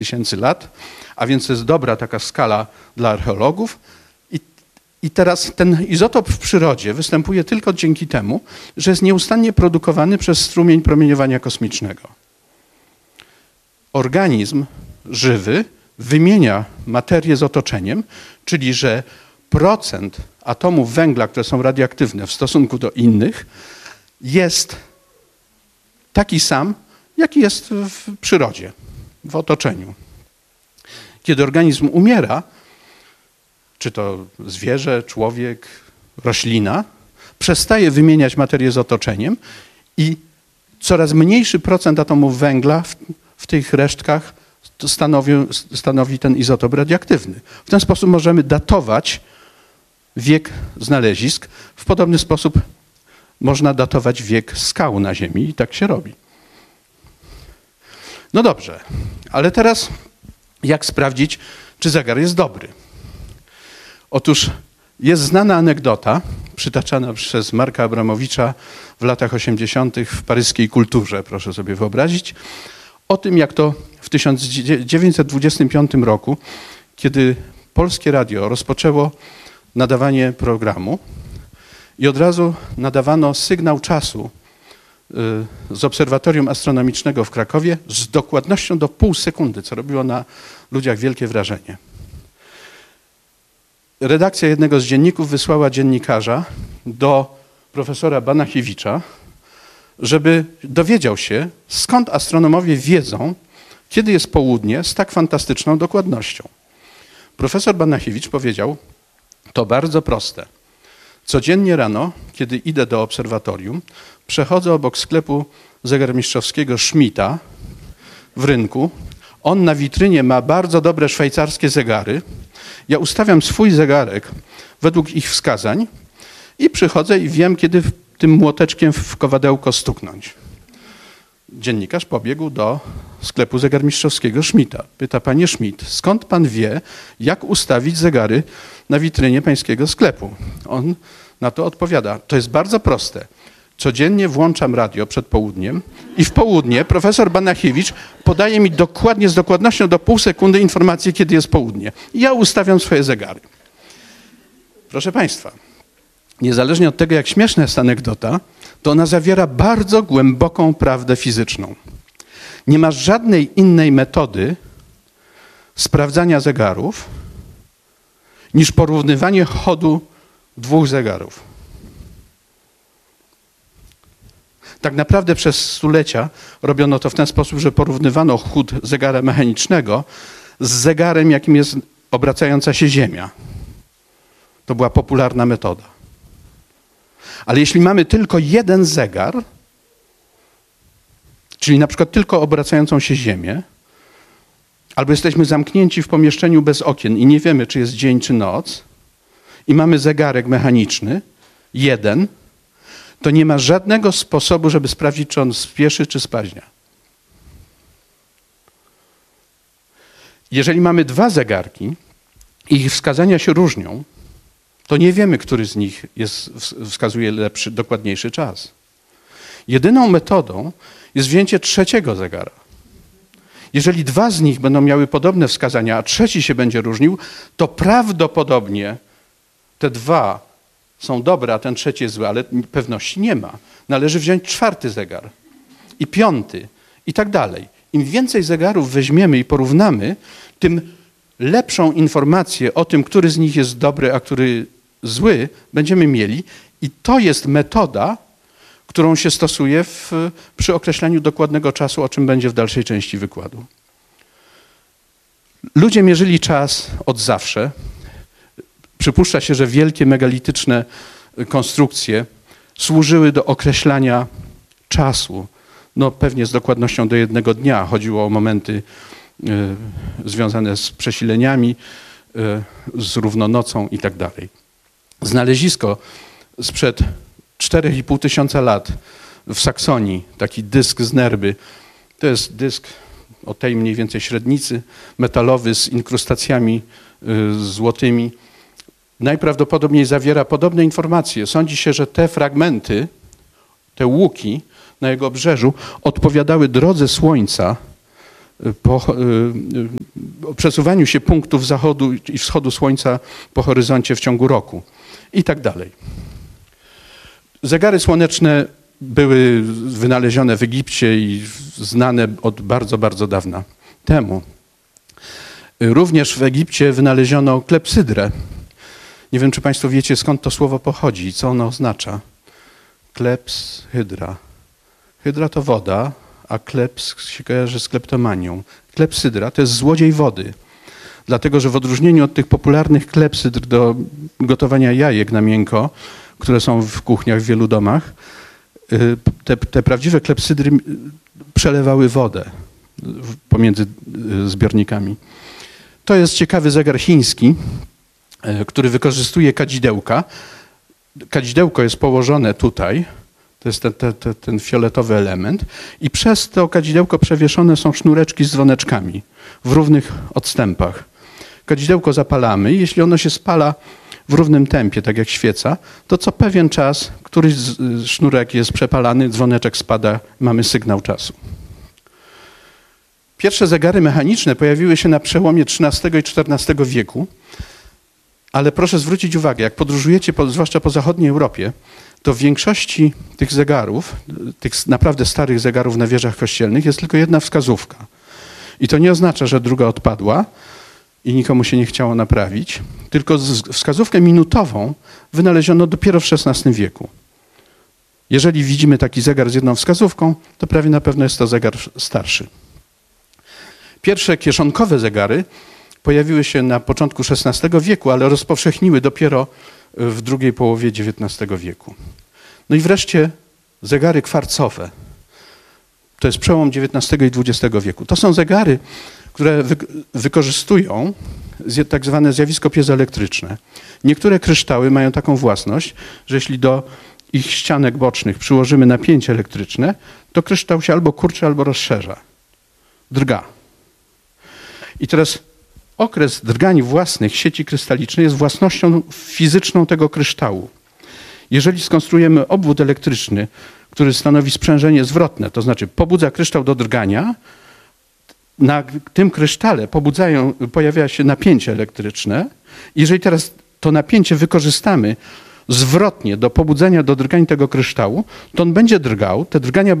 tysięcy lat, a więc to jest dobra taka skala dla archeologów. I teraz ten izotop w przyrodzie występuje tylko dzięki temu, że jest nieustannie produkowany przez strumień promieniowania kosmicznego. Organizm żywy wymienia materię z otoczeniem, czyli że procent atomów węgla, które są radioaktywne w stosunku do innych, jest taki sam, jaki jest w przyrodzie, w otoczeniu. Kiedy organizm umiera, czy to zwierzę, człowiek, roślina, przestaje wymieniać materię z otoczeniem i coraz mniejszy procent atomów węgla w tych resztkach stanowi ten izotop radioaktywny. W ten sposób możemy datować wiek znalezisk. W podobny sposób można datować wiek skał na Ziemi i tak się robi. No dobrze, ale teraz jak sprawdzić, czy zegar jest dobry? Otóż jest znana anegdota, przytaczana przez Marka Abramowicza w latach 80. w paryskiej Kulturze, proszę sobie wyobrazić, o tym, jak to w 1925 roku, kiedy Polskie Radio rozpoczęło nadawanie programu i od razu nadawano sygnał czasu z Obserwatorium Astronomicznego w Krakowie z dokładnością do pół sekundy, co robiło na ludziach wielkie wrażenie. Redakcja jednego z dzienników wysłała dziennikarza do profesora Banachiewicza, żeby dowiedział się, skąd astronomowie wiedzą, kiedy jest południe z tak fantastyczną dokładnością. Profesor Banachiewicz powiedział, to bardzo proste. Codziennie rano, kiedy idę do obserwatorium, przechodzę obok sklepu zegarmistrzowskiego Schmidta w rynku. On na witrynie ma bardzo dobre szwajcarskie zegary. Ja ustawiam swój zegarek według ich wskazań i przychodzę i wiem, kiedy tym młoteczkiem w kowadełko stuknąć. Dziennikarz pobiegł do sklepu zegarmistrzowskiego Schmidta. Pyta, panie Schmidt, skąd pan wie, jak ustawić zegary na witrynie pańskiego sklepu? On na to odpowiada, to jest bardzo proste. Codziennie włączam radio przed południem i w południe profesor Banachiewicz podaje mi dokładnie, z dokładnością do pół sekundy informację, kiedy jest południe. I ja ustawiam swoje zegary. Proszę państwa, niezależnie od tego, jak śmieszna jest anegdota, to ona zawiera bardzo głęboką prawdę fizyczną. Nie ma żadnej innej metody sprawdzania zegarów niż porównywanie chodu dwóch zegarów. Tak naprawdę przez stulecia robiono to w ten sposób, że porównywano chód zegara mechanicznego z zegarem, jakim jest obracająca się Ziemia. To była popularna metoda. Ale jeśli mamy tylko jeden zegar, czyli na przykład tylko obracającą się Ziemię, albo jesteśmy zamknięci w pomieszczeniu bez okien i nie wiemy, czy jest dzień, czy noc, i mamy zegarek mechaniczny, jeden, to nie ma żadnego sposobu, żeby sprawdzić, czy on spieszy, czy spaźnia. Jeżeli mamy dwa zegarki i ich wskazania się różnią, to nie wiemy, który z nich wskazuje lepszy, dokładniejszy czas. Jedyną metodą jest wzięcie trzeciego zegara. Jeżeli dwa z nich będą miały podobne wskazania, a trzeci się będzie różnił, to prawdopodobnie te dwa są dobre, a ten trzeci jest zły, ale pewności nie ma. Należy wziąć czwarty zegar i piąty i tak dalej. Im więcej zegarów weźmiemy i porównamy, tym lepszą informację o tym, który z nich jest dobry, a który zły, będziemy mieli. I to jest metoda, którą się stosuje przy określaniu dokładnego czasu, o czym będzie w dalszej części wykładu. Ludzie mierzyli czas od zawsze. Przypuszcza się, że wielkie megalityczne konstrukcje służyły do określania czasu. No pewnie z dokładnością do jednego dnia. Chodziło o momenty związane z przesileniami, z równonocą i tak dalej. Znalezisko sprzed 4,5 tysiąca lat w Saksonii, taki dysk z Nerby. To jest dysk o tej mniej więcej średnicy, metalowy z inkrustacjami złotymi. Najprawdopodobniej zawiera podobne informacje. Sądzi się, że te fragmenty, te łuki na jego obrzeżu odpowiadały drodze Słońca o przesuwaniu się punktów zachodu i wschodu słońca po horyzoncie w ciągu roku i tak dalej. Zegary słoneczne były wynalezione w Egipcie i znane od bardzo, bardzo dawna temu. Również w Egipcie wynaleziono klepsydrę. Nie wiem, czy Państwo wiecie, skąd to słowo pochodzi i co ono oznacza. Kleps, hydra. Hydra to woda, a kleps się kojarzy z kleptomanią. Klepsydra to jest złodziej wody. Dlatego, że w odróżnieniu od tych popularnych klepsydr do gotowania jajek na miękko, które są w kuchniach w wielu domach, te prawdziwe klepsydry przelewały wodę pomiędzy zbiornikami. To jest ciekawy zegar chiński, który wykorzystuje kadzidełka. Kadzidełko jest położone tutaj, to jest ten fioletowy element i przez to kadzidełko przewieszone są sznureczki z dzwoneczkami w równych odstępach. Kadzidełko zapalamy i jeśli ono się spala w równym tempie, tak jak świeca, to co pewien czas któryś sznurek jest przepalany, dzwoneczek spada, mamy sygnał czasu. Pierwsze zegary mechaniczne pojawiły się na przełomie XIII i XIV wieku, ale proszę zwrócić uwagę, jak podróżujecie, zwłaszcza po zachodniej Europie, to w większości tych zegarów, tych naprawdę starych zegarów na wieżach kościelnych jest tylko jedna wskazówka. I to nie oznacza, że druga odpadła i nikomu się nie chciało naprawić, tylko wskazówkę minutową wynaleziono dopiero w XVI wieku. Jeżeli widzimy taki zegar z jedną wskazówką, to prawie na pewno jest to zegar starszy. Pierwsze kieszonkowe zegary pojawiły się na początku XVI wieku, ale rozpowszechniły dopiero w drugiej połowie XIX wieku. No i wreszcie zegary kwarcowe. To jest przełom XIX i XX wieku. To są zegary, które wykorzystują tak zwane zjawisko piezoelektryczne. Niektóre kryształy mają taką własność, że jeśli do ich ścianek bocznych przyłożymy napięcie elektryczne, to kryształ się albo kurczy, albo rozszerza. Drga. I teraz okres drgań własnych sieci krystalicznej jest własnością fizyczną tego kryształu. Jeżeli skonstruujemy obwód elektryczny, który stanowi sprzężenie zwrotne, to znaczy pobudza kryształ do drgania, na tym krysztale pojawia się napięcie elektryczne. Jeżeli teraz to napięcie wykorzystamy zwrotnie do pobudzenia do drgań tego kryształu, to on będzie drgał, te drgania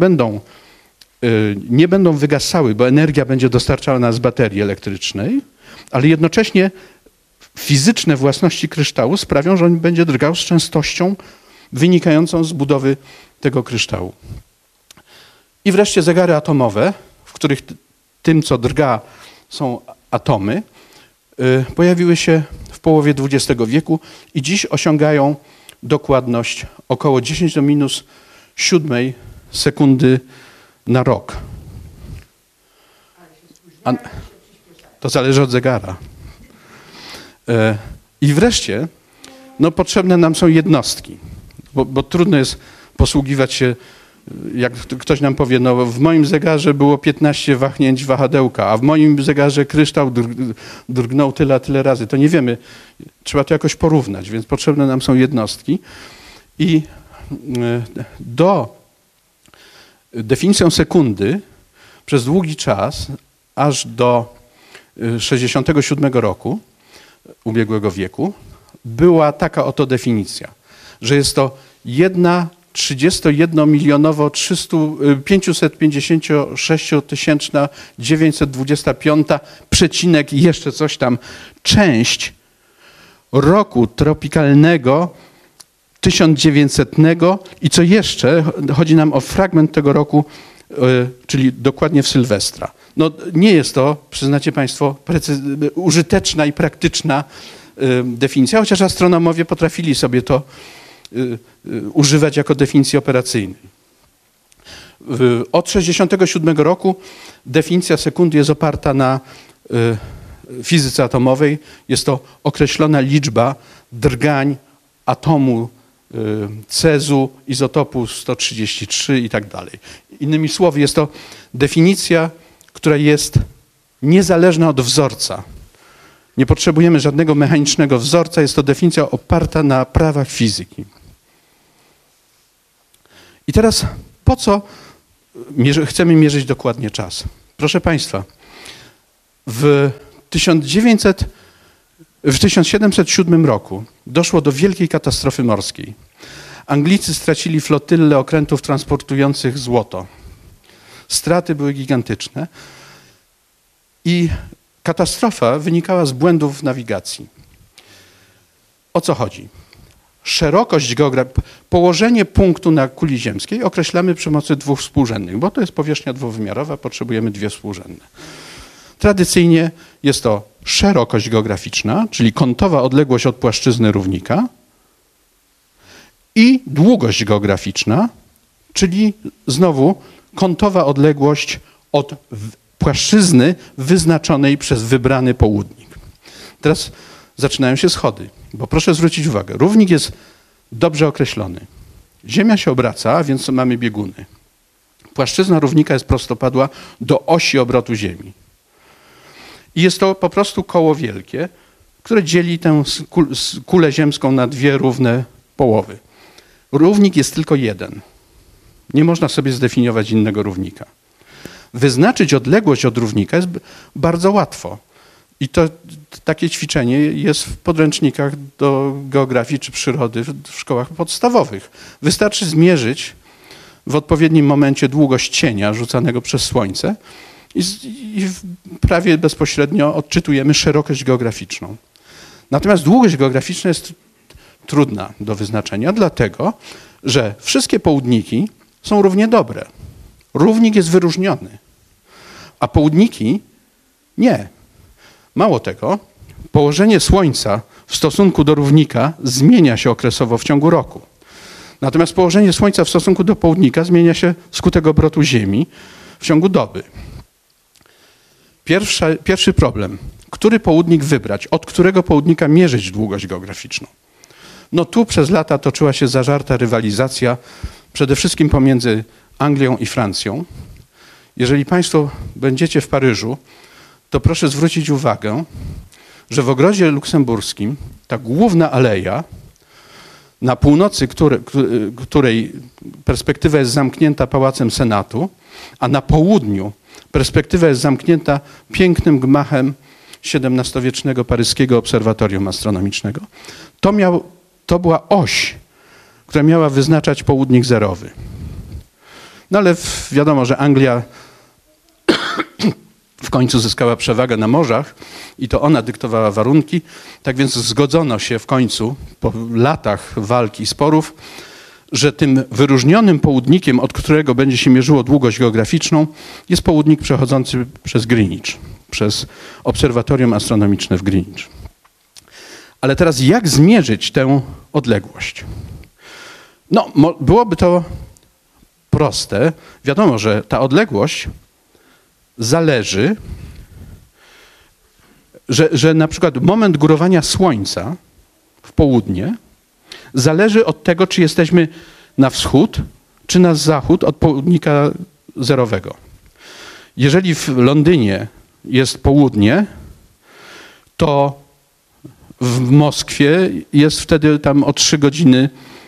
nie będą wygasały, bo energia będzie dostarczana z baterii elektrycznej, ale jednocześnie fizyczne własności kryształu sprawią, że on będzie drgał z częstością wynikającą z budowy tego kryształu. I wreszcie zegary atomowe, w których tym, co drga, są atomy, pojawiły się w połowie XX wieku i dziś osiągają dokładność około 10 do minus 7 sekundy na rok. To zależy od zegara. I wreszcie potrzebne nam są jednostki, bo trudno jest posługiwać się, jak ktoś nam powie, w moim zegarze było 15 wahnięć wahadełka, a w moim zegarze kryształ drgnął tyle razy. To nie wiemy, trzeba to jakoś porównać, więc potrzebne nam są jednostki. I definicją sekundy przez długi czas, aż do 67 roku ubiegłego wieku, była taka oto definicja, że jest to 556 925 przecinek i jeszcze coś tam część roku tropikalnego 1900 i co jeszcze, chodzi nam o fragment tego roku, czyli dokładnie w Sylwestra. Nie jest to, przyznacie Państwo, użyteczna i praktyczna definicja, chociaż astronomowie potrafili sobie to używać jako definicji operacyjnej. Od 1967 roku definicja sekundy jest oparta na fizyce atomowej. Jest to określona liczba drgań atomu cezu, izotopu 133 i tak dalej. Innymi słowy, jest to definicja, która jest niezależna od wzorca. Nie potrzebujemy żadnego mechanicznego wzorca, jest to definicja oparta na prawach fizyki. I teraz po co chcemy mierzyć dokładnie czas? Proszę Państwa, W 1707 roku doszło do wielkiej katastrofy morskiej. Anglicy stracili flotylę okrętów transportujących złoto. Straty były gigantyczne i katastrofa wynikała z błędów w nawigacji. O co chodzi? Szerokość położenie punktu na kuli ziemskiej określamy przy pomocy dwóch współrzędnych, bo to jest powierzchnia dwuwymiarowa, potrzebujemy dwie współrzędne. Tradycyjnie jest to szerokość geograficzna, czyli kątowa odległość od płaszczyzny równika i długość geograficzna, czyli znowu kątowa odległość od płaszczyzny wyznaczonej przez wybrany południk. Teraz zaczynają się schody, bo proszę zwrócić uwagę, równik jest dobrze określony. Ziemia się obraca, a więc mamy bieguny. Płaszczyzna równika jest prostopadła do osi obrotu Ziemi. I jest to po prostu koło wielkie, które dzieli tę kulę ziemską na dwie równe połowy. Równik jest tylko jeden. Nie można sobie zdefiniować innego równika. Wyznaczyć odległość od równika jest bardzo łatwo. I takie ćwiczenie jest w podręcznikach do geografii czy przyrody w szkołach podstawowych. Wystarczy zmierzyć w odpowiednim momencie długość cienia rzucanego przez słońce i prawie bezpośrednio odczytujemy szerokość geograficzną. Natomiast długość geograficzna jest trudna do wyznaczenia, dlatego że wszystkie południki są równie dobre. Równik jest wyróżniony, a południki nie. Mało tego, położenie Słońca w stosunku do równika zmienia się okresowo w ciągu roku. Natomiast położenie Słońca w stosunku do południka zmienia się wskutek obrotu Ziemi w ciągu doby. Pierwszy problem. Który południk wybrać? Od którego południka mierzyć długość geograficzną? No tu przez lata toczyła się zażarta rywalizacja, przede wszystkim pomiędzy Anglią i Francją. Jeżeli Państwo będziecie w Paryżu, to proszę zwrócić uwagę, że w ogrodzie luksemburskim ta główna aleja, na północy której perspektywa jest zamknięta Pałacem Senatu, a na południu perspektywa jest zamknięta pięknym gmachem XVII-wiecznego paryskiego obserwatorium astronomicznego, to była oś, która miała wyznaczać południk zerowy. No ale wiadomo, że Anglia w końcu zyskała przewagę na morzach i to ona dyktowała warunki, tak więc zgodzono się w końcu po latach walki i sporów, że tym wyróżnionym południkiem, od którego będzie się mierzyło długość geograficzną, jest południk przechodzący przez Greenwich, przez obserwatorium astronomiczne w Greenwich. Ale teraz jak zmierzyć tę odległość? No, byłoby to proste. Wiadomo, że ta odległość zależy, że na przykład moment górowania Słońca w południe zależy od tego, czy jesteśmy na wschód, czy na zachód od południka zerowego. Jeżeli w Londynie jest południe, to w Moskwie jest wtedy tam o 3 godziny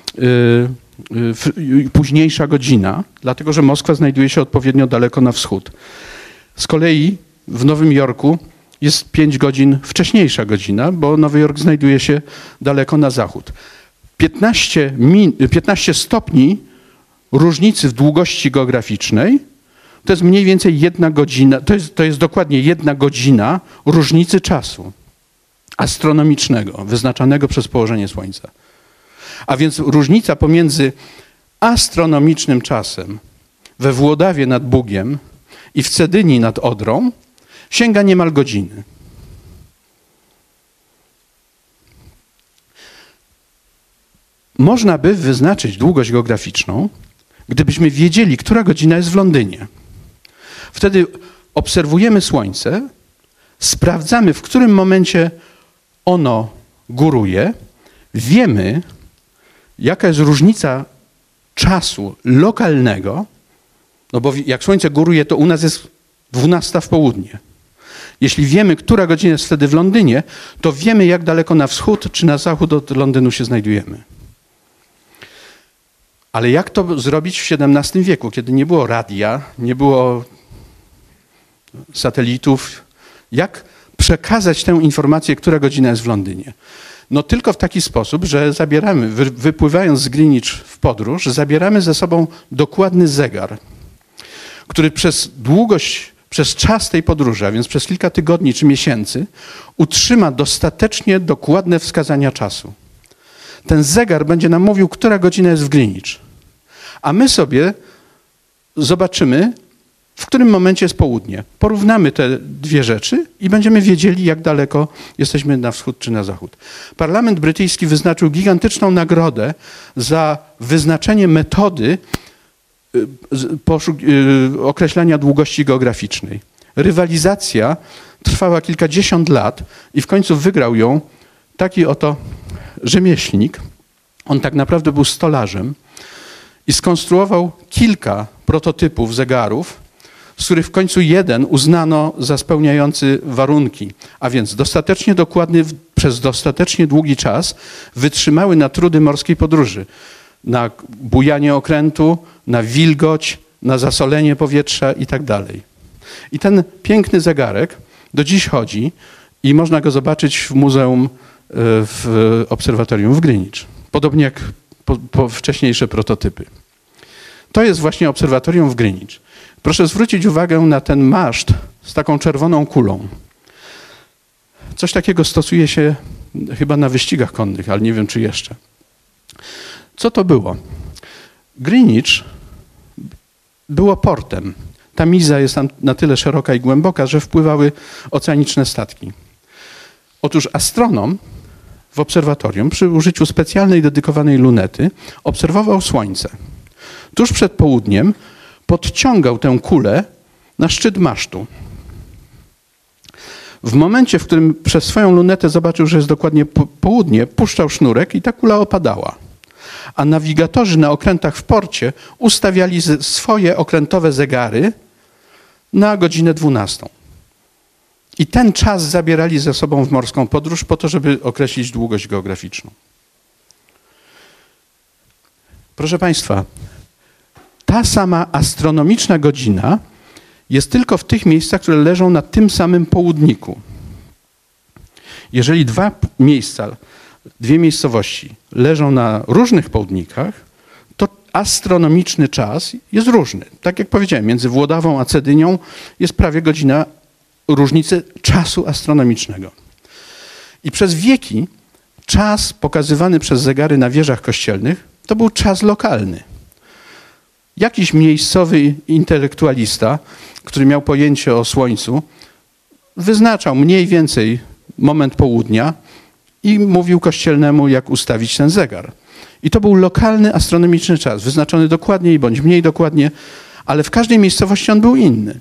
późniejsza godzina, dlatego że Moskwa znajduje się odpowiednio daleko na wschód. Z kolei w Nowym Jorku jest 5 godzin wcześniejsza godzina, bo Nowy Jork znajduje się daleko na zachód. 15 stopni różnicy w długości geograficznej to jest mniej więcej 1 godzina, to jest dokładnie 1 godzina różnicy czasu astronomicznego, wyznaczanego przez położenie Słońca. A więc różnica pomiędzy astronomicznym czasem we Włodawie nad Bugiem i w Cedynii nad Odrą sięga niemal godziny. Można by wyznaczyć długość geograficzną, gdybyśmy wiedzieli, która godzina jest w Londynie. Wtedy obserwujemy Słońce, sprawdzamy, w którym momencie ono góruje, wiemy, jaka jest różnica czasu lokalnego, no bo jak Słońce góruje, to u nas jest 12 w południe. Jeśli wiemy, która godzina jest wtedy w Londynie, to wiemy, jak daleko na wschód czy na zachód od Londynu się znajdujemy. Ale jak to zrobić w XVII wieku, kiedy nie było radia, nie było satelitów, Jak przekazać tę informację, która godzina jest w Londynie? No tylko w taki sposób, że zabieramy, wypływając z Greenwich w podróż, zabieramy ze sobą dokładny zegar, który przez czas tej podróży, a więc przez kilka tygodni czy miesięcy, utrzyma dostatecznie dokładne wskazania czasu. Ten zegar będzie nam mówił, która godzina jest w Greenwich. A my sobie zobaczymy, w którym momencie jest południe. Porównamy te dwie rzeczy i będziemy wiedzieli, jak daleko jesteśmy na wschód czy na zachód. Parlament brytyjski wyznaczył gigantyczną nagrodę za wyznaczenie metody określania długości geograficznej. Rywalizacja trwała kilkadziesiąt lat i w końcu wygrał ją taki oto rzemieślnik. On tak naprawdę był stolarzem i skonstruował kilka prototypów zegarów, z których w końcu jeden uznano za spełniający warunki, a więc dostatecznie dokładny przez dostatecznie długi czas wytrzymały na trudy morskiej podróży, na bujanie okrętu, na wilgoć, na zasolenie powietrza i tak dalej. I ten piękny zegarek do dziś chodzi i można go zobaczyć w muzeum w obserwatorium w Greenwich, podobnie jak wcześniejsze prototypy. To jest właśnie obserwatorium w Greenwich. Proszę zwrócić uwagę na ten maszt z taką czerwoną kulą. Coś takiego stosuje się chyba na wyścigach konnych, ale nie wiem, czy jeszcze. Co to było? Greenwich było portem. Tamiza jest tam na tyle szeroka i głęboka, że wpływały oceaniczne statki. Otóż astronom w obserwatorium przy użyciu specjalnej dedykowanej lunety obserwował Słońce. Tuż przed południem podciągał tę kulę na szczyt masztu. W momencie, w którym przez swoją lunetę zobaczył, że jest dokładnie południe, puszczał sznurek i ta kula opadała. A nawigatorzy na okrętach w porcie ustawiali swoje okrętowe zegary na godzinę 12. I ten czas zabierali ze sobą w morską podróż po to, żeby określić długość geograficzną. Proszę Państwa, ta sama astronomiczna godzina jest tylko w tych miejscach, które leżą na tym samym południku. Jeżeli dwie miejscowości leżą na różnych południkach, to astronomiczny czas jest różny. Tak jak powiedziałem, między Włodawą a Cedynią jest prawie godzina różnicy czasu astronomicznego. I przez wieki czas pokazywany przez zegary na wieżach kościelnych to był czas lokalny. Jakiś miejscowy intelektualista, który miał pojęcie o Słońcu, wyznaczał mniej więcej moment południa i mówił kościelnemu, jak ustawić ten zegar. I to był lokalny astronomiczny czas, wyznaczony dokładniej bądź mniej dokładnie, ale w każdej miejscowości on był inny.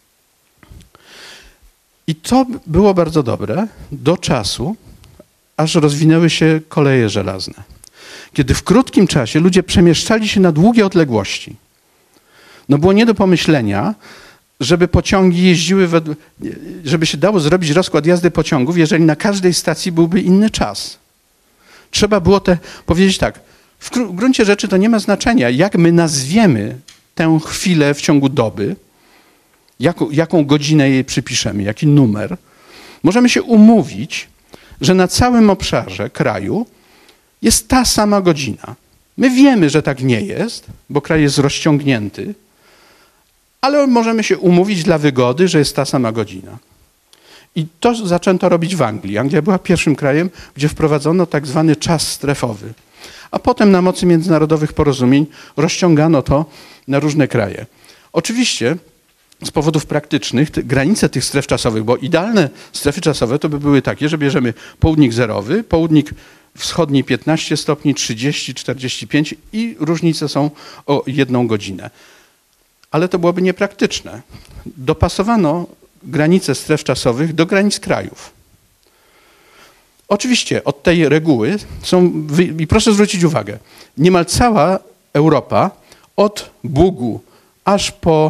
I to było bardzo dobre do czasu, aż rozwinęły się koleje żelazne. Kiedy w krótkim czasie ludzie przemieszczali się na długie odległości. No było nie do pomyślenia, żeby pociągi jeździły, żeby się dało zrobić rozkład jazdy pociągów, jeżeli na każdej stacji byłby inny czas. Trzeba było powiedzieć tak, w gruncie rzeczy to nie ma znaczenia, jak my nazwiemy tę chwilę w ciągu doby, jaką godzinę jej przypiszemy, jaki numer. Możemy się umówić, że na całym obszarze kraju jest ta sama godzina. My wiemy, że tak nie jest, bo kraj jest rozciągnięty, ale możemy się umówić dla wygody, że jest ta sama godzina. I to zaczęto robić w Anglii. Anglia była pierwszym krajem, gdzie wprowadzono tak zwany czas strefowy. A potem na mocy międzynarodowych porozumień rozciągano to na różne kraje. Oczywiście z powodów praktycznych granice tych stref czasowych, bo idealne strefy czasowe to by były takie, że bierzemy południk zerowy, południk wschodni 15 stopni, 30, 45 i różnice są o 1 godzinę. Ale to byłoby niepraktyczne. Dopasowano granice stref czasowych do granic krajów. Oczywiście od tej reguły i proszę zwrócić uwagę, niemal cała Europa od Bugu aż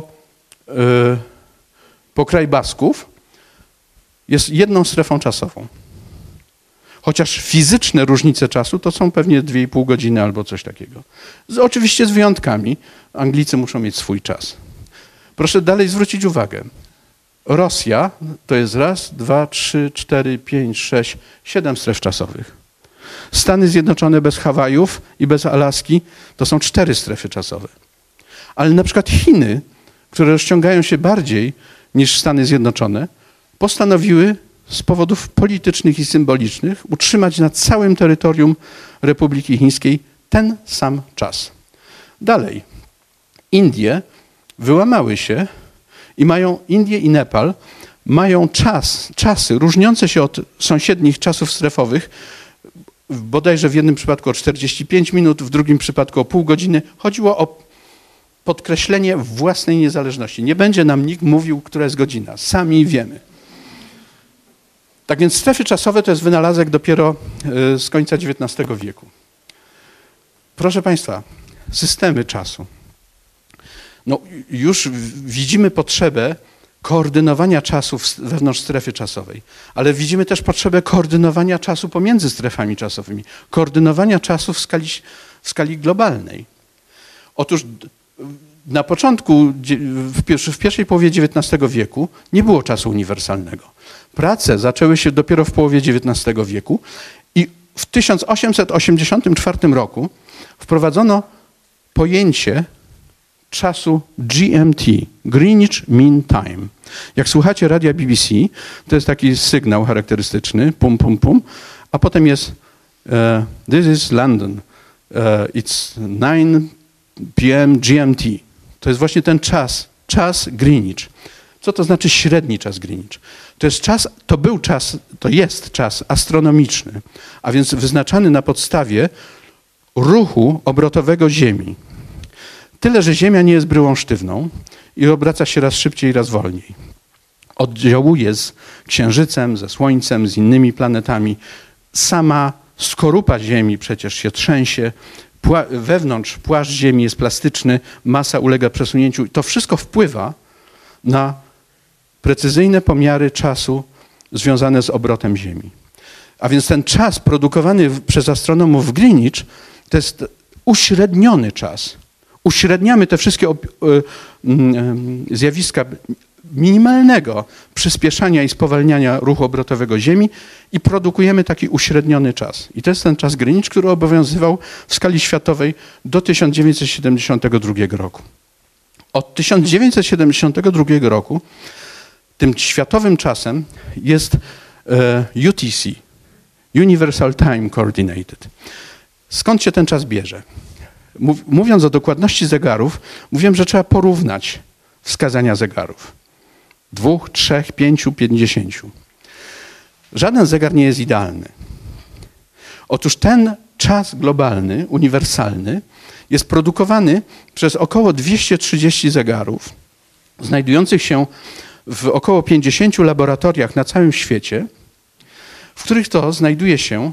po kraj Basków jest jedną strefą czasową. Chociaż fizyczne różnice czasu to są pewnie 2,5 godziny albo coś takiego. Oczywiście z wyjątkami. Anglicy muszą mieć swój czas. Proszę dalej zwrócić uwagę. Rosja to jest 1, 2, 3, 4, 5, 6, 7 stref czasowych. Stany Zjednoczone bez Hawajów i bez Alaski to są 4 strefy czasowe. Ale na przykład Chiny, które rozciągają się bardziej niż Stany Zjednoczone, postanowiły z powodów politycznych i symbolicznych utrzymać na całym terytorium Republiki Chińskiej ten sam czas. Dalej, Indie wyłamały się i mają, Indie i Nepal mają czasy różniące się od sąsiednich czasów strefowych, bodajże w jednym przypadku o 45 minut, w drugim przypadku o pół godziny. Chodziło o podkreślenie własnej niezależności. Nie będzie nam nikt mówił, która jest godzina. Sami wiemy. Tak więc strefy czasowe to jest wynalazek dopiero z końca XIX wieku. Proszę Państwa, systemy czasu. No, już widzimy potrzebę koordynowania czasu wewnątrz strefy czasowej, ale widzimy też potrzebę koordynowania czasu pomiędzy strefami czasowymi, koordynowania czasu w skali globalnej. Otóż na początku, w pierwszej połowie XIX wieku nie było czasu uniwersalnego. Prace zaczęły się dopiero w połowie XIX wieku i w 1884 roku wprowadzono pojęcie czasu GMT, Greenwich Mean Time. Jak słuchacie radia BBC, to jest taki sygnał charakterystyczny, pum, pum, pum, a potem jest This is London, it's 9 p.m. GMT. To jest właśnie ten czas Greenwich. Co to znaczy średni czas Greenwich? To jest czas astronomiczny, a więc wyznaczany na podstawie ruchu obrotowego Ziemi. Tyle, że Ziemia nie jest bryłą sztywną i obraca się raz szybciej, raz wolniej. Oddziałuje z Księżycem, ze Słońcem, z innymi planetami. Sama skorupa Ziemi przecież się trzęsie. Wewnątrz płaszcz Ziemi jest plastyczny, masa ulega przesunięciu. To wszystko wpływa na precyzyjne pomiary czasu związane z obrotem Ziemi. A więc ten czas produkowany przez astronomów w Greenwich to jest uśredniony czas. Uśredniamy te wszystkie zjawiska minimalnego przyspieszania i spowalniania ruchu obrotowego Ziemi i produkujemy taki uśredniony czas. I to jest ten czas Greenwich, który obowiązywał w skali światowej do 1972 roku. Od 1972 roku tym światowym czasem jest UTC, Universal Time Coordinated. Skąd się ten czas bierze? Mówiąc o dokładności zegarów, mówiłem, że trzeba porównać wskazania zegarów. 2, 3, 5, 50. Żaden zegar nie jest idealny. Otóż ten czas globalny, uniwersalny, jest produkowany przez około 230 zegarów, znajdujących się w około 50 laboratoriach na całym świecie, w których to znajduje się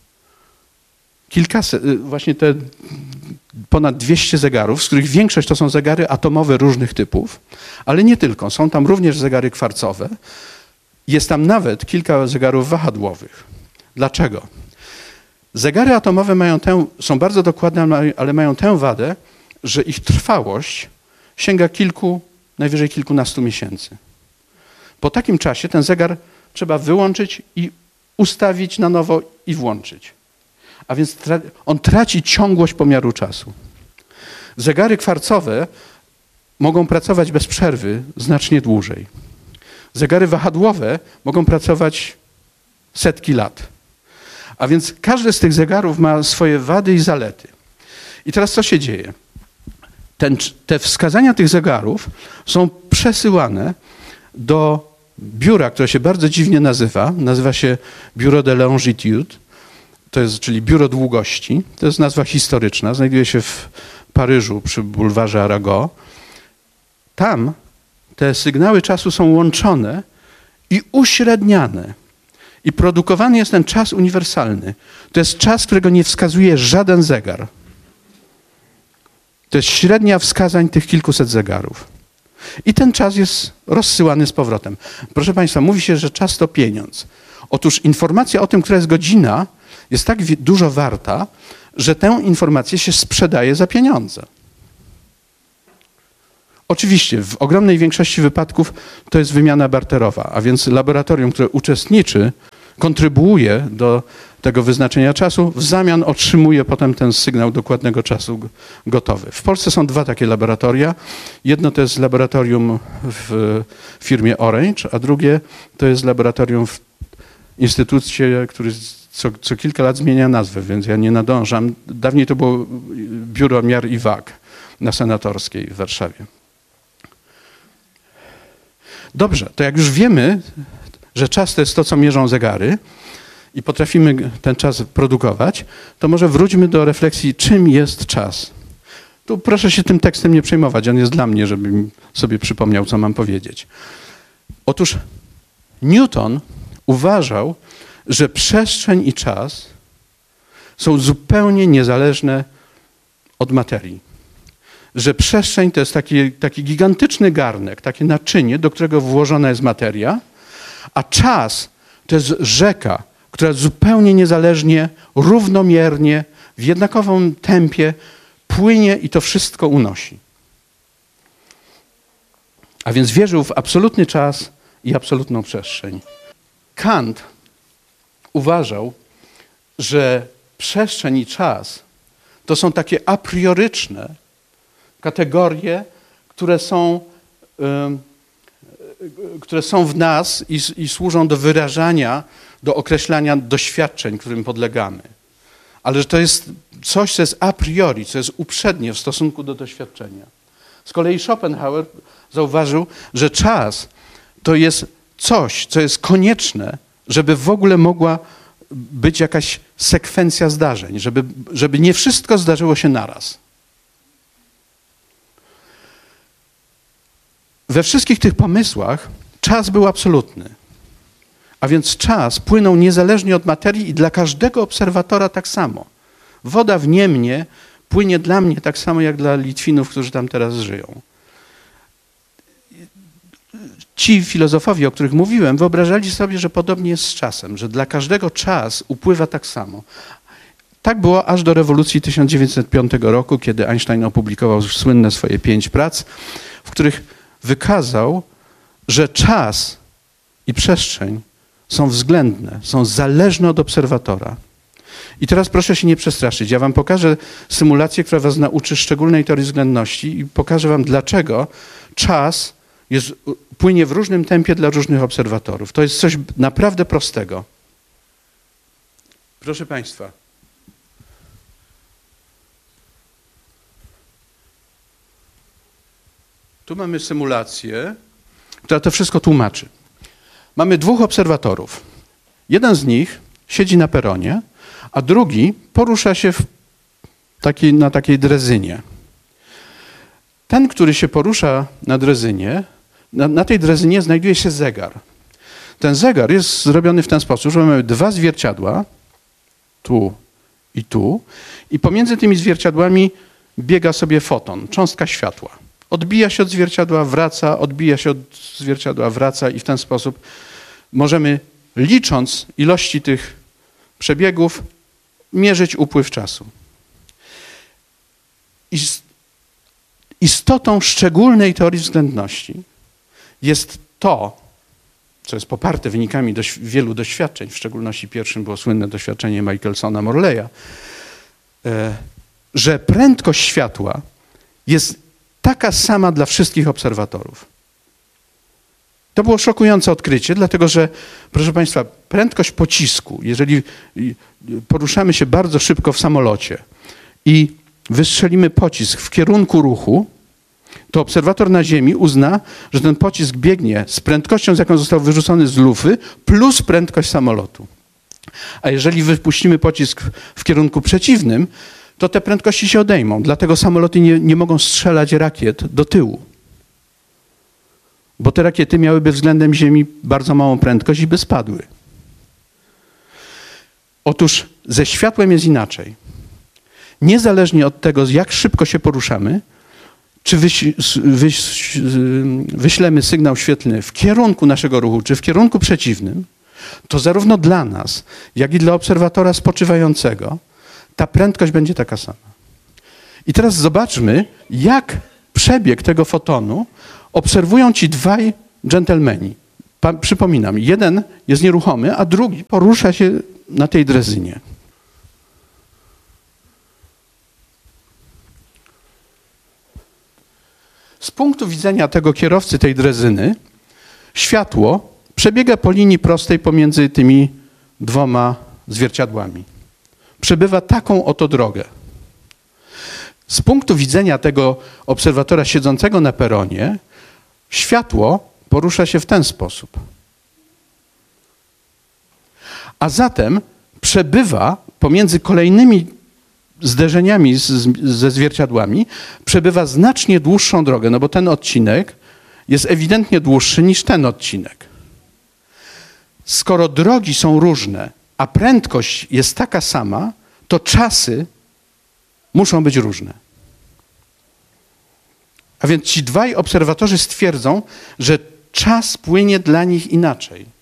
właśnie te ponad 200 zegarów, z których większość to są zegary atomowe różnych typów, ale nie tylko. Są tam również zegary kwarcowe. Jest tam nawet kilka zegarów wahadłowych. Dlaczego? Zegary atomowe są bardzo dokładne, ale mają tę wadę, że ich trwałość sięga najwyżej kilkunastu miesięcy. Po takim czasie ten zegar trzeba wyłączyć i ustawić na nowo i włączyć. A więc on traci ciągłość pomiaru czasu. Zegary kwarcowe mogą pracować bez przerwy znacznie dłużej. Zegary wahadłowe mogą pracować setki lat. A więc każdy z tych zegarów ma swoje wady i zalety. I teraz co się dzieje? Te wskazania tych zegarów są przesyłane do biura, które się bardzo dziwnie nazywa się Bureau de Longitude, czyli Biuro Długości. To jest nazwa historyczna, znajduje się w Paryżu przy bulwarze Arago. Tam te sygnały czasu są łączone i uśredniane. I produkowany jest ten czas uniwersalny. To jest czas, którego nie wskazuje żaden zegar. To jest średnia wskazań tych kilkuset zegarów. I ten czas jest rozsyłany z powrotem. Proszę Państwa, mówi się, że czas to pieniądz. Otóż informacja o tym, która jest godzina, jest tak dużo warta, że tę informację się sprzedaje za pieniądze. Oczywiście w ogromnej większości wypadków to jest wymiana barterowa, a więc laboratorium, które uczestniczy, kontrybuuje do tego wyznaczenia czasu, w zamian otrzymuje potem ten sygnał dokładnego czasu gotowy. W Polsce są dwa takie laboratoria. Jedno to jest laboratorium w firmie Orange, a drugie to jest laboratorium w instytucie, który co kilka lat zmienia nazwę, więc ja nie nadążam. Dawniej to było Biuro Miar i Wag na Senatorskiej w Warszawie. Dobrze, to jak już wiemy, że czas to jest to, co mierzą zegary i potrafimy ten czas produkować, to może wróćmy do refleksji, czym jest czas. Tu proszę się tym tekstem nie przejmować, on jest dla mnie, żebym sobie przypomniał, co mam powiedzieć. Otóż Newton uważał, że przestrzeń i czas są zupełnie niezależne od materii. Że przestrzeń to jest taki gigantyczny garnek, takie naczynie, do którego włożona jest materia, a czas to jest rzeka, która zupełnie niezależnie, równomiernie, w jednakowym tempie płynie i to wszystko unosi. A więc wierzył w absolutny czas i absolutną przestrzeń. Kant uważał, że przestrzeń i czas to są takie a prioryczne kategorie, które są w nas i służą do wyrażania, do określania doświadczeń, którym podlegamy. Ale że to jest coś, co jest a priori, co jest uprzednie w stosunku do doświadczenia. Z kolei Schopenhauer zauważył, że czas to jest coś, co jest konieczne, żeby w ogóle mogła być jakaś sekwencja zdarzeń, żeby nie wszystko zdarzyło się naraz. We wszystkich tych pomysłach czas był absolutny. A więc czas płynął niezależnie od materii i dla każdego obserwatora tak samo. Woda w Niemnie płynie dla mnie tak samo jak dla Litwinów, którzy tam teraz żyją. Ci filozofowie, o których mówiłem, wyobrażali sobie, że podobnie jest z czasem, że dla każdego czas upływa tak samo. Tak było aż do rewolucji 1905 roku, kiedy Einstein opublikował słynne swoje 5 prac, w których wykazał, że czas i przestrzeń są względne, są zależne od obserwatora. I teraz proszę się nie przestraszyć. Ja wam pokażę symulację, która was nauczy szczególnej teorii względności i pokażę wam, dlaczego czas płynie w różnym tempie dla różnych obserwatorów. To jest coś naprawdę prostego. Proszę państwa. Tu mamy symulację, która to wszystko tłumaczy. Mamy 2 obserwatorów. Jeden z nich siedzi na peronie, a drugi porusza się na takiej drezynie. Ten, który się porusza na drezynie, na tej drezynie znajduje się zegar. Ten zegar jest zrobiony w ten sposób, że mamy 2 zwierciadła, tu i pomiędzy tymi zwierciadłami biega sobie foton, cząstka światła. Odbija się od zwierciadła, wraca, odbija się od zwierciadła, wraca i w ten sposób możemy, licząc ilości tych przebiegów, mierzyć upływ czasu. Istotą szczególnej teorii względności jest to, co jest poparte wynikami wielu doświadczeń, w szczególności pierwszym było słynne doświadczenie Michelsona-Morleya, że prędkość światła jest taka sama dla wszystkich obserwatorów. To było szokujące odkrycie, dlatego że, proszę państwa, prędkość pocisku, jeżeli poruszamy się bardzo szybko w samolocie i wystrzelimy pocisk w kierunku ruchu, to obserwator na Ziemi uzna, że ten pocisk biegnie z prędkością, z jaką został wyrzucony z lufy, plus prędkość samolotu. A jeżeli wypuścimy pocisk w kierunku przeciwnym, to te prędkości się odejmą. Dlatego samoloty nie mogą strzelać rakiet do tyłu. Bo te rakiety miałyby względem Ziemi bardzo małą prędkość i by spadły. Otóż ze światłem jest inaczej. Niezależnie od tego, jak szybko się poruszamy, czy wyślemy sygnał świetlny w kierunku naszego ruchu, czy w kierunku przeciwnym, to zarówno dla nas, jak i dla obserwatora spoczywającego ta prędkość będzie taka sama. I teraz zobaczmy, jak przebieg tego fotonu obserwują ci dwaj dżentelmeni. Przypominam, jeden jest nieruchomy, a drugi porusza się na tej drezynie. Z punktu widzenia tego kierowcy tej drezyny, światło przebiega po linii prostej pomiędzy tymi dwoma zwierciadłami. Przebywa taką oto drogę. Z punktu widzenia tego obserwatora siedzącego na peronie, światło porusza się w ten sposób. A zatem przebywa pomiędzy kolejnymi zderzeniami ze zwierciadłami, przebywa znacznie dłuższą drogę, no bo ten odcinek jest ewidentnie dłuższy niż ten odcinek. Skoro drogi są różne, a prędkość jest taka sama, to czasy muszą być różne. A więc ci dwaj obserwatorzy stwierdzą, że czas płynie dla nich inaczej.